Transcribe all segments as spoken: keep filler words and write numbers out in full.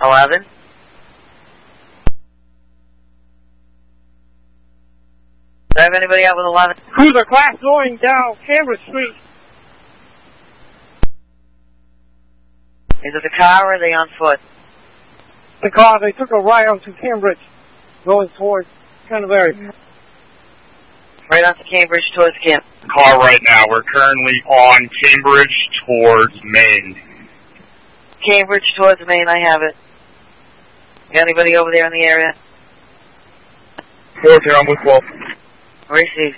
eleven. Do I have anybody out with eleven? Cruiser class going down Cambridge Street. Is it the car or are they on foot? The car, they took a ride onto Cambridge, going towards Canterbury. Right onto Cambridge towards Camp. Car right now. We're currently on Cambridge towards Maine. Cambridge towards Maine, I have it. Got anybody over there in the area? Fourth here, I'm with twelve. Received.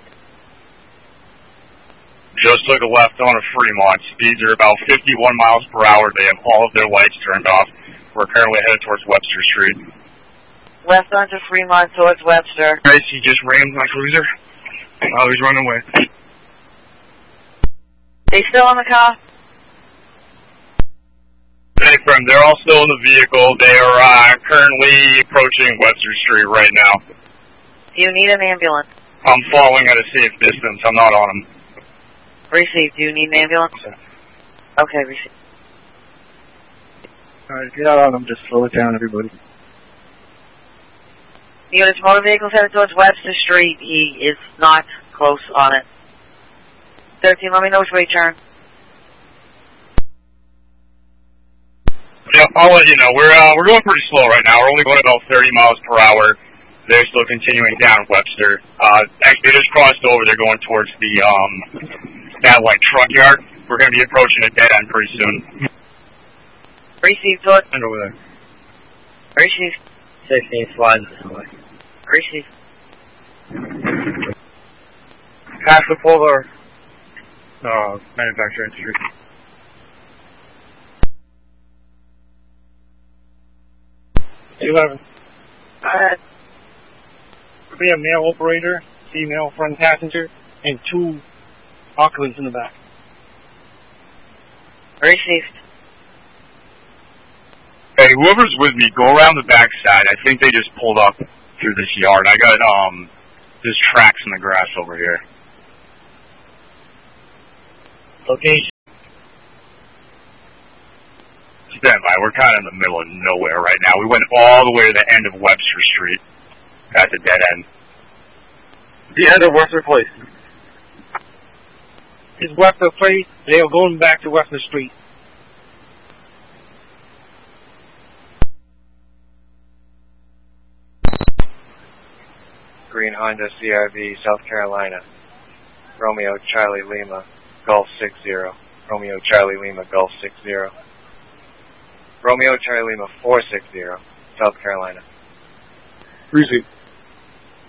Just took a left on a Fremont. Speeds are about fifty-one miles per hour. They have all of their lights turned off. We're currently headed towards Webster Street. Left onto Fremont towards Webster. Guys, he just rammed my cruiser. Oh, he's running away. They still in the car? Hey, friend, they're all still in the vehicle. They are uh, currently approaching Webster Street right now. Do you need an ambulance? I'm following at a safe distance. I'm not on them. Received. Do you need an ambulance? Okay, received. Alright, get out on them. Just slow it down, everybody. Units, motor vehicles headed towards Webster Street. He is not close on it. thirteen, let me know which way you turn. Yeah, I'll let you know. We're uh, we're going pretty slow right now. We're only going about thirty miles per hour. They're still continuing down Webster. Uh, actually, they just crossed over. They're going towards the um that like truck yard. We're going to be approaching a dead end pretty soon. Received, towards. And over there. Received. sixteen slides this way. Received. Pass the polar uh, manufacturer industry. eleven. Alright. We have male operator, female front passenger, and two occupants in the back. Received. Hey, whoever's with me, go around the back side. I think they just pulled up through this yard. I got, um, there's tracks in the grass over here. Location. Stand by. We're kind of in the middle of nowhere right now. We went all the way to the end of Webster Street. At the dead end. The end of Webster Place. It's Webster Place. They are going back to Webster Street. Green Honda C R V, South Carolina. Romeo Charlie Lima, Golf six zero. Romeo Charlie Lima, Golf six zero. Romeo Charlie Lima four six zero, South Carolina. Receive.